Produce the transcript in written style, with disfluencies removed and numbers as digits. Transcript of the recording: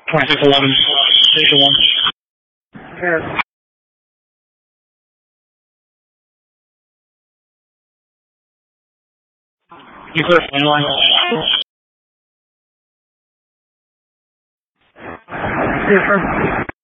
2611, Station 1. Yes. You clear for line? Yes, sir.